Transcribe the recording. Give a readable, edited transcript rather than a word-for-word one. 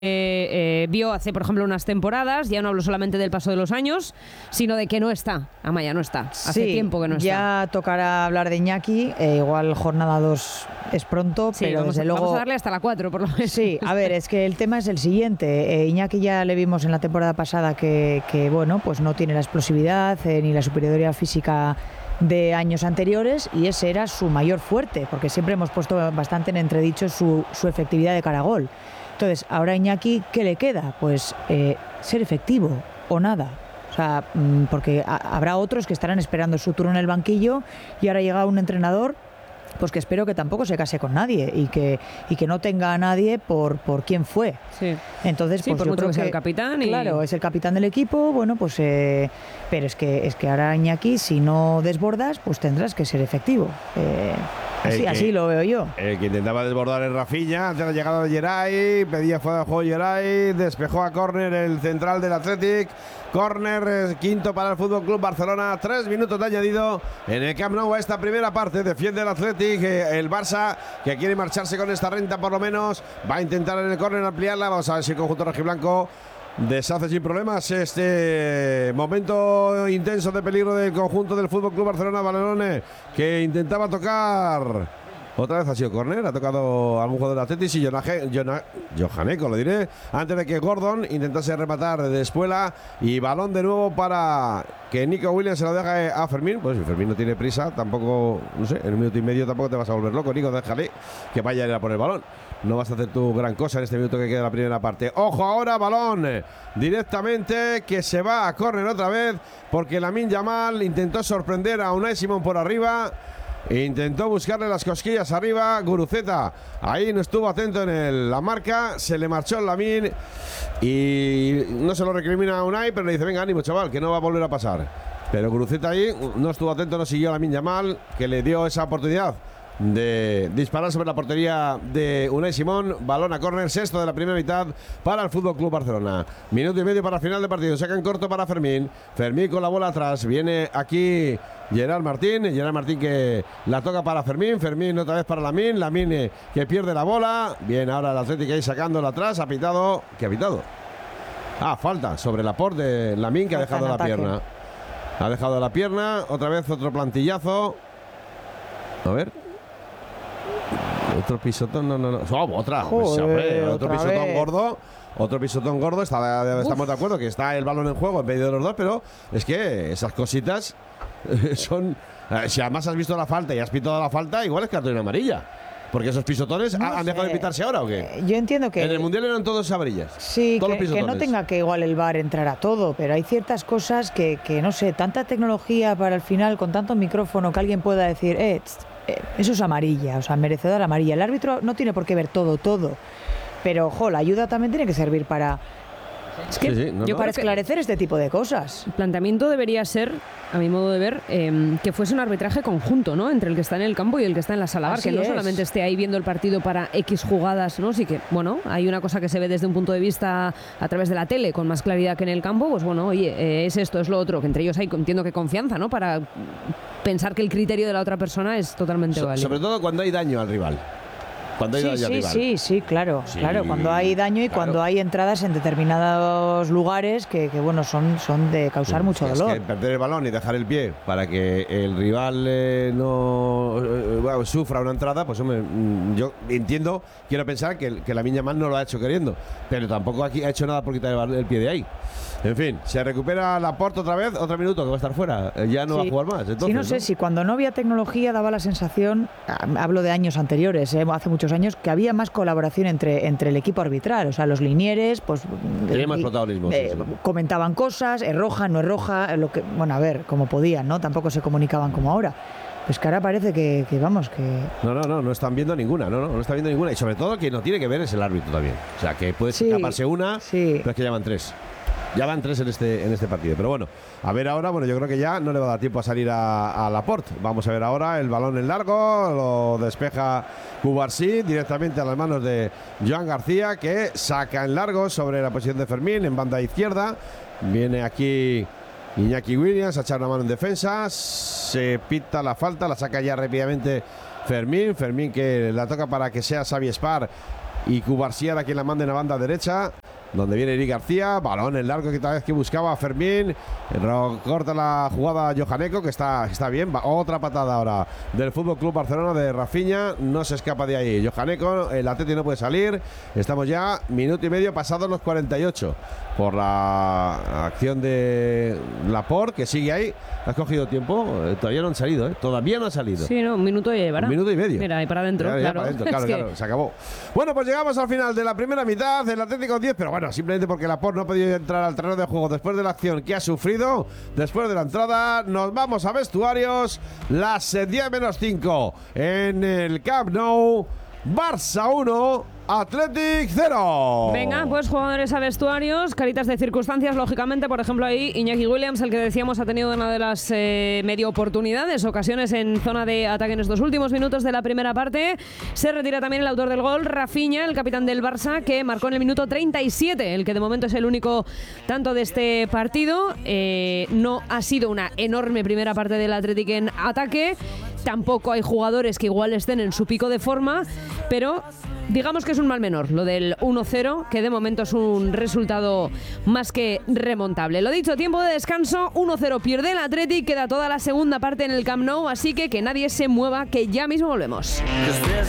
vio hace, por ejemplo, unas temporadas. Ya no hablo solamente del paso de los años, sino de que no está. Amaya no está. Hace tiempo que no está. Ya tocará hablar de Iñaki. Igual jornada 2 es pronto, sí, pero desde luego... Vamos a darle hasta la 4, por lo menos. Sí, a ver, es que el tema es el siguiente. Iñaki ya le vimos en la temporada pasada que bueno, pues no tiene la explosividad ni la superioridad física de años anteriores, y ese era su mayor fuerte, porque siempre hemos puesto bastante en entredicho su efectividad de cara a gol. Entonces, ahora a Iñaki, ¿qué le queda? Pues ser efectivo o nada. O sea, porque habrá otros que estarán esperando su turno en el banquillo, y ahora llega un entrenador pues que espero que tampoco se case con nadie y que no tenga a nadie por quién fue. Sí. Entonces, sí, pues por yo mucho creo que sea el capitán. Claro, es el capitán del equipo, bueno, pues pero es que ahora Iñaki, si no desbordas, pues tendrás que ser efectivo. Así lo veo yo. El que intentaba desbordar es Rafinha, ante la llegada de Geray, pedía fuera de juego Geray, despejó a córner el central del Athletic. Córner quinto para el Fútbol Club Barcelona. 3 minutos de añadido en el Camp Nou a esta primera parte. Defiende el Athletic, el Barça, que quiere marcharse con esta renta por lo menos. Va a intentar en el córner ampliarla. Vamos a ver si el conjunto rojiblanco deshace sin problemas este momento intenso de peligro del conjunto del Fútbol Club Barcelona. Valerone, que intentaba tocar. Otra vez ha sido córner, ha tocado algún jugador de Athletic y Johaneco, lo diré, antes de que Gordon intentase rematar de espuela, y balón de nuevo para que Nico Williams se lo deje a Fermín. Pues si Fermín no tiene prisa, tampoco, no sé, en un minuto y medio tampoco te vas a volver loco, Nico, déjale que vaya a ir a por el balón. No vas a hacer tu gran cosa en este minuto que queda de la primera parte. Ojo ahora, balón directamente que se va a córner otra vez, porque Lamine Yamal intentó sorprender a Unai Simón por arriba. Intentó buscarle las cosquillas arriba. Guruceta ahí no estuvo atento en la marca. Se le marchó el Lamine y no se lo recrimina a Unai, pero le dice: venga, ánimo, chaval, que no va a volver a pasar. Pero Guruceta ahí no estuvo atento, no siguió a Lamine Yamal, que le dio esa oportunidad de disparar sobre la portería de Unai Simón. Balón a córner, sexto de la primera mitad para el Fútbol Club Barcelona. Minuto y medio para final de partido. Saca en corto para Fermín. Fermín con la bola atrás. Viene aquí Gerard Martín que la toca para Fermín. Fermín otra vez para Lamine. Lamine que pierde la bola. Bien, ahora el Atlético ahí sacándola atrás. Ha pitado. ¿Qué ha pitado? Falta sobre la por de Lamine, que ha dejado la pierna. Ha dejado la pierna. Otra vez otro plantillazo. A ver. Otro pisotón, no. Otra. Joder, otro pisotón gordo. Otro pisotón gordo. Estamos de acuerdo que está el balón en juego en medio de los dos, pero es que esas cositas son. Si además has visto la falta y has pitado la falta, igual es cartulina amarilla. Porque esos pisotones han dejado de pitarse ahora, ¿o qué? Yo entiendo que... En el Mundial eran todos amarillas. Sí, que no tenga que igual el VAR entrar a todo, pero hay ciertas cosas que no sé, tanta tecnología para el final, con tanto micrófono, que alguien pueda decir, eso es amarilla, o sea, merecedor amarilla. El árbitro no tiene por qué ver todo, pero, ojo, la ayuda también tiene que servir para... Es que para esclarecer este tipo de cosas. El planteamiento debería ser, a mi modo de ver, que fuese un arbitraje conjunto, ¿no? Entre el que está en el campo y el que está en la sala, que no solamente esté ahí viendo el partido para X jugadas, ¿no? Sí que, bueno, hay una cosa que se ve desde un punto de vista a través de la tele con más claridad que en el campo, pues bueno, oye, es esto, es lo otro, que entre ellos hay, entiendo que confianza, ¿no? Para pensar que el criterio de la otra persona es totalmente válido. Sobre todo cuando hay daño al rival. Sí, claro. Cuando hay daño y cuando hay entradas en determinados lugares que bueno, son de causar mucho dolor. Es que perder el balón y dejar el pie para que el rival no sufra una entrada, pues hombre, yo quiero pensar que Lamine Yamal no lo ha hecho queriendo, pero tampoco aquí ha hecho nada por quitar el pie de ahí. En fin, se recupera Laporte otra vez, otro minuto que va a estar fuera, ya no va a jugar más. Entonces, no sé, si cuando no había tecnología daba la sensación, hablo de años anteriores, hace muchos años, que había más colaboración entre el equipo arbitral, o sea, los linieres, pues... Tenía más protagonismo. Comentaban cosas, es roja, no es roja, bueno, a ver, como podían, ¿no? Tampoco se comunicaban como ahora. Pues que ahora parece que vamos, que... No están viendo ninguna, no están viendo ninguna, y sobre todo que no tiene que ver es el árbitro también. O sea, que puede escaparse una, pero es que ya van tres. Ya van tres en este partido. Pero bueno, a ver ahora, yo creo que ya no le va a dar tiempo a salir a Laporte. Vamos a ver ahora el balón en largo. Lo despeja Cubarsí directamente a las manos de Joan García, que saca en largo sobre la posición de Fermín en banda izquierda. Viene aquí Iñaki Williams a echar una mano en defensa. Se pita la falta, la saca ya rápidamente Fermín que la toca para que sea Xavi Espar y Cubarsía era quien la manda en la banda derecha, donde viene Eric García, balón en largo que tal vez que buscaba Fermín, corta la jugada Johaneko, que está bien, otra patada ahora del FC Barcelona de Rafinha, no se escapa de ahí Johaneko, el Atleti no puede salir, estamos ya minuto y medio pasados los 48 por la acción de Laporte, que sigue ahí. ¿Has cogido tiempo? Todavía no han salido, ¿eh? Todavía no han salido. Sí, no, un minuto llevará. Un minuto y medio. Mira, ahí para adentro, claro. Para adentro, claro, se acabó. Bueno, pues llegamos al final de la primera mitad, el Atlético 10, pero bueno, simplemente porque Laporte no ha podido entrar al terreno de juego después de la acción que ha sufrido, después de la entrada, nos vamos a vestuarios, las 10:05 en el Camp Nou, Barça 1, Athletic 0. Venga, pues jugadores a vestuarios, caritas de circunstancias, lógicamente. Por ejemplo, ahí Iñaki Williams, el que decíamos ha tenido una de las medio oportunidades, ocasiones en zona de ataque en estos últimos minutos de la primera parte. Se retira también el autor del gol, Rafinha, el capitán del Barça, que marcó en el minuto 37, el que de momento es el único tanto de este partido. No ha sido una enorme primera parte del Athletic en ataque. Tampoco hay jugadores que igual estén en su pico de forma, pero digamos que es un mal menor, lo del 1-0, que de momento es un resultado más que remontable. Lo dicho, tiempo de descanso, 1-0 pierde el Athletic, queda toda la segunda parte en el Camp Nou, así que nadie se mueva, que ya mismo volvemos.